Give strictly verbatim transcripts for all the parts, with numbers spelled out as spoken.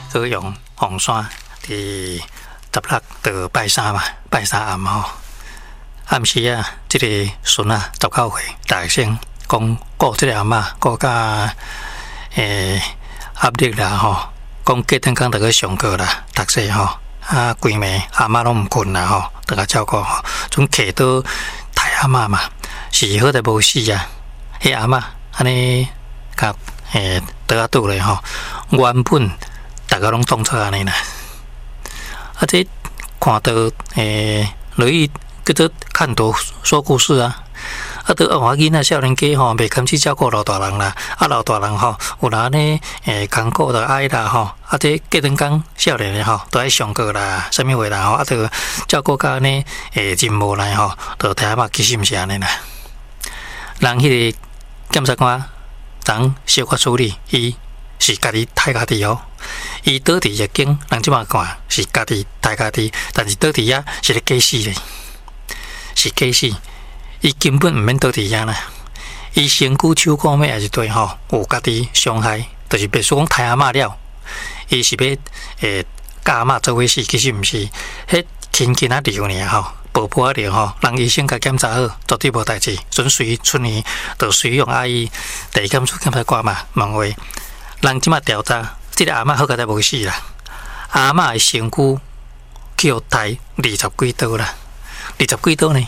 去用红线伫十六到拜三嘛，拜三暗吼。暗时啊，即、这个孙啊十九岁，大声讲顾即个阿嬷，顾甲诶压力啦吼，讲隔天工着去上课啦，读册吼，啊规暝阿嬷拢毋困啦吼，着甲照顾吼，种摕到太阿嬷嘛，是好在无死啊，迄阿嬷安尼甲诶倒啊倒咧吼，原本大家拢当作安尼啦，啊这看到诶落去。叫做看图说故事啊！啊，都换囡仔少年家吼，袂堪去照顾老大人啦。啊，老大人吼，有人呢诶，艰苦着爱啦吼。啊，这隔天讲少年的吼，都爱上课啦，啥物话啦吼。啊，都照顾到呢诶，真无奈吼，都听嘛其实毋是安尼啦。人迄个检察官当小可处理，伊是家己杀家己哦。伊倒伫疫境，人即马看是家己杀家己，但是倒伫遐是咧假死咧。是假死，伊根本毋免倒伫遐啦。伊身躯手骨尾也是对吼，有家己伤害，就是别说讲杀阿嬷了，伊是要诶甲阿嬷做伙死，其实毋是，迄轻轻啊流尔吼，薄薄啊流吼，人医生甲检查好，绝对无代志，准随出院，就随用阿姨第一检处检察官嘛问话，人即马调查，即、这个阿嬷好佳才无死啦，阿嬷诶身躯去互杀二十几刀啦。二十几刀呢？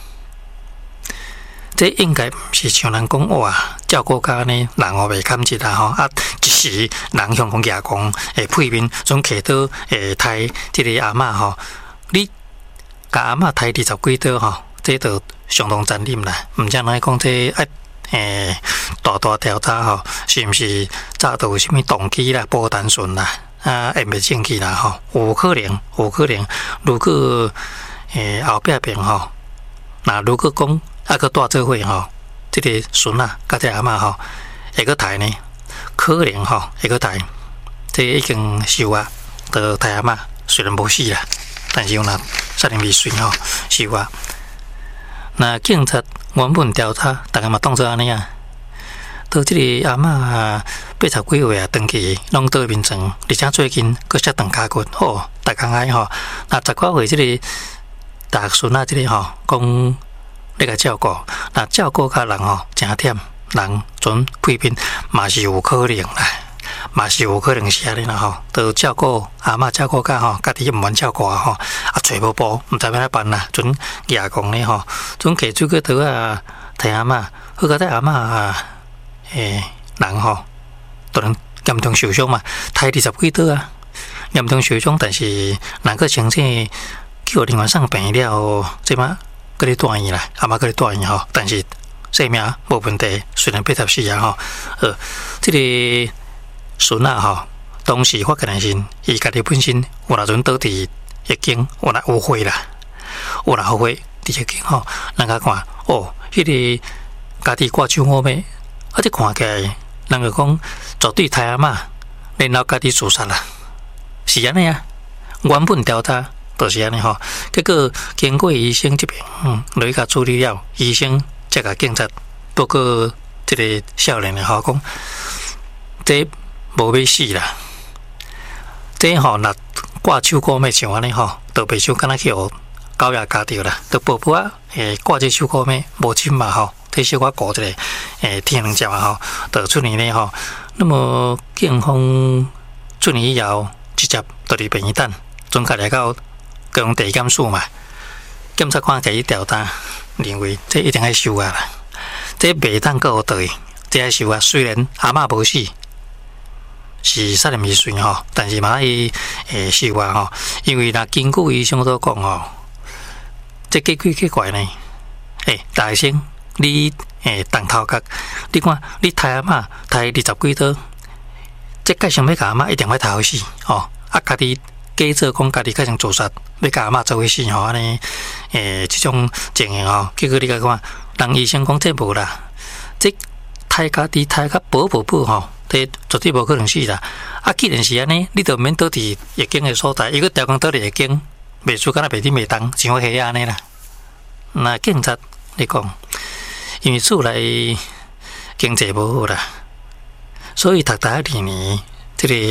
这应该毋是像人讲哇，照顾家呢，人哦袂堪一啦吼。啊，一时人向讲牙讲，诶，屁面总摕到诶，杀即个阿嬷吼。你甲阿嬷杀二十几刀吼，这就相当残忍啦。毋知哪讲这啊，诶，大大调查吼，是毋是早都有啥物动机啦、不单纯啦，啊，会袂正气啦吼？有可能，有可能，如果。诶，后壁边吼，那如果讲啊个大做伙吼，即、这个孙啊，甲这阿嬷吼，会个杀呢？可能吼会个杀，这已经受啊，到杀阿嬷虽然无死啦，但是有那杀人未遂吼，受啊。那警察原本调查，大家嘛当作安尼啊。到即个阿嬷八十几岁啊，长期拢倒面床，而且最近佫摔断骹骨，哦，大家爱吼，那十九岁即、个。大孙啊，即个吼讲你甲照顾，那照顾甲人吼真忝，人准屁面嘛是有可能啦，嘛是有可能是安尼啦吼。都照顾阿嬷照顾甲吼，家己毋愿照顾啊吼，啊找无步，毋知要哪办啦。准牙讲咧吼，准摕水果刀啊，替阿嬷，好甲这阿嬷啊，诶人吼，都能严重受伤嘛，杀二十几刀啊，严重受伤，但是人个情绪。叫另外送病了，即马搁咧住院啦，阿嬷搁咧住院吼，但是性命无问题，虽然八十四啊吼，呃，即、这个孙啊吼，当时发觉是伊家己本身有那阵倒伫疫境，有那后悔啦，有那后悔伫疫境吼，人家看哦，迄、那个家己挂手我尾，啊，即看起来，人家讲绝对杀阿嬷，然后家己自杀啦，是安尼啊，原本调查。就是安尼吼，结果经过医生这边，嗯，落去甲处理了，医生才甲警察报告这个少年的吼讲，这无要死啦，这吼若挂手骨尾像安尼吼，都袂想敢若去互狗也咬着啦，都宝宝啊，诶，挂这手骨尾无亲嘛吼，替小可顾一个诶天两只嘛吼，就出院咧吼。那么警方出院以后，直接就伫病院等，准甲来到。用地检署嘛，检察官甲伊调查，认为这一定要收啊啦，这袂当搁有对，这要收啊。虽然阿嬷无死，是杀人未遂吼，但是嘛伊会收啊吼，因为若根据医生所讲吼，这奇怪奇怪呢，诶，大生你诶动头壳，你看你杀阿嬷杀二十几刀，这介想要甲阿嬷一定要杀好死吼，啊家己。假做讲家己开成自杀，要甲阿嬷做伙死吼，安尼诶，即种情形吼，结果你甲看，人医生讲这无啦，这杀家己杀甲保保保吼，这绝对无可能死啦。啊，既然是安尼，你就免倒伫疫境诶所在，伊个调工倒伫疫境，袂输敢若袂顶袂动，像我遐安尼啦。那警察你讲，因为厝内经济无好啦，所以读大学二年，即、这个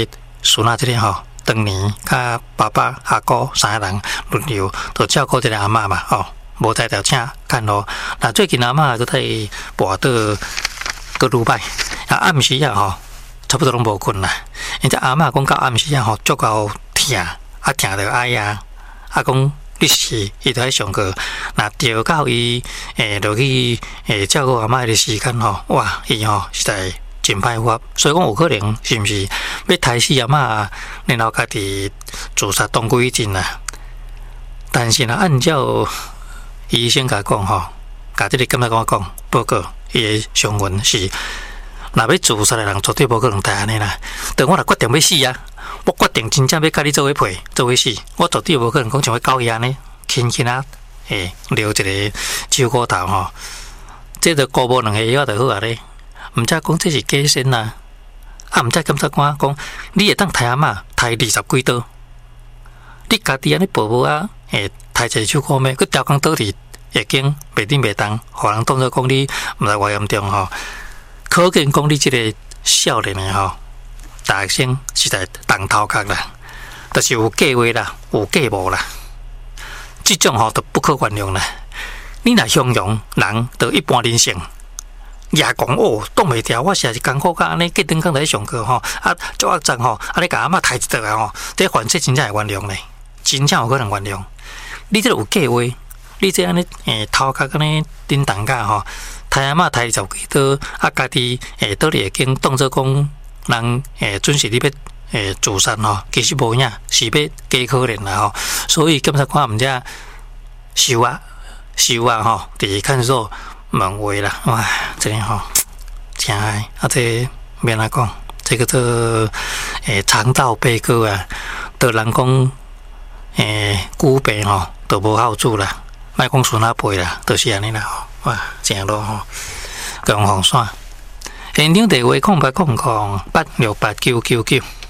孙仔这里吼，当年甲爸爸、阿姑三个人轮流，都照顾这个阿嬷嘛，哦，无在条请看咯。那最近阿嬷都在跋倒个愈歹，啊暗时啊吼，差不多拢无困啦。因只阿嬷讲到暗时啊吼，足够疼，啊疼着哀啊，啊讲。你是伊在上课，那调到伊诶落去诶照顾阿嬷的时间吼，哇，伊吼实在真歹法，所以讲有可能是毋是要杀死阿嬷，然后家己自杀当归阵啦。但是呢，按照医生甲讲吼，甲即个检察官讲报告，伊的上文是，若要自杀的人绝对无可能杀安尼啦。等我若决定要死啊！我决定真正要甲你做伙陪，做伙死，我绝对无可能讲像个狗仔呢，轻轻啊，诶，留一个手骨头吼，这着高无两个药就好啊咧。毋则讲这是假仙啊，啊，毋则检察官讲，你会当杀阿嬷，杀二十几刀，你家己安尼保保啊，诶，杀一个手骨咩？佮吊工倒伫会经袂顶袂动，互人当作讲你毋知偌严重吼，可见讲你即个少年诶吼。大学生实在动头壳啦，就是有计划啦，有计谋啦，这种吼都不可原谅啦。你若形容人，就一般人性，也讲哦，挡袂牢，我实在是艰苦甲安尼，隔顿工来上课吼，啊，足恶脏吼，啊，你甲阿嬷杀一刀啊吼，这犯罪真正会原谅咧，真正有可能原谅。你这有计划，你这安尼诶头壳安尼顶动甲吼，杀阿嬷杀二十几刀，啊，家己诶倒咧经当作讲。人诶，准是你要诶自杀吼，其实无影，是要加可怜啦吼。所以检察官毋则收啊收啊吼，伫看守问话啦，哇，这里吼真爱啊！这免来讲，这个做诶肠道悲歌啊，得人讲诶久病吼，都无好处啦，莫讲孙仔辈啦，都、就是安尼啦吼，哇，正咯吼，共红线。现场电话空八空空八六八九九九。